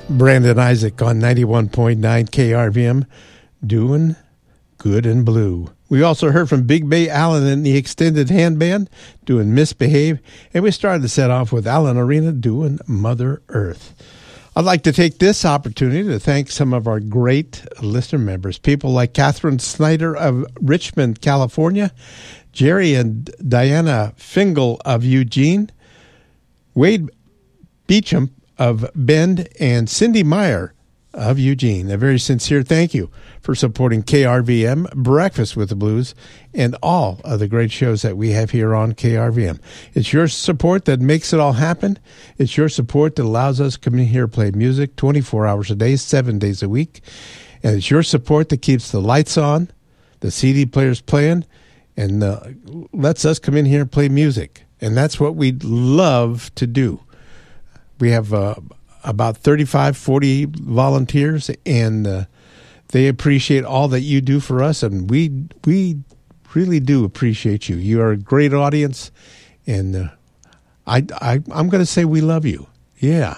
Brandon Isaac on 91.9 KRVM, doing Good and Blue. We also heard from Big Bay Allen and the Extended Hand Band doing Misbehave, and we started the set off with Alan Arena doing Mother Earth. I'd like to take this opportunity to thank some of our great listener members, people like Catherine Snyder of Richmond, California, Jerry and Diana Fingal of Eugene, Wade Beecham of Bend, and Cindy Meyer of Eugene. A very sincere thank you for supporting KRVM, Breakfast with the Blues, and all of the great shows that we have here on KRVM. It's your support that makes it all happen. It's your support that allows us to come in here and play music 24 hours a day, 7 days a week. And it's your support that keeps the lights on, the CD players playing, and lets us come in here and play music. And that's what we love to do. We have about 35, 40 volunteers, and they appreciate all that you do for us, and we really do appreciate you. You are a great audience, and I'm going to say we love you. Yeah.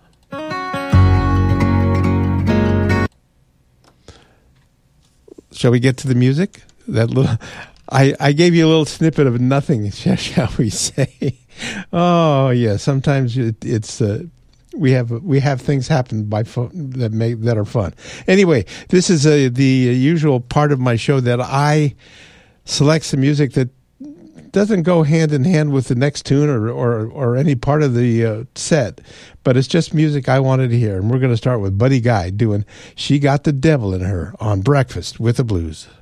Shall we get to the music? That little, I gave you a little snippet of nothing, shall we say? Oh yeah, sometimes it's we have things happen by phone that are fun. Anyway, this is the usual part of my show that I select some music that doesn't go hand in hand with the next tune or any part of the set, but it's just music I wanted to hear. And we're going to start with Buddy Guy doing "She Got the Devil in Her" on Breakfast with the Blues.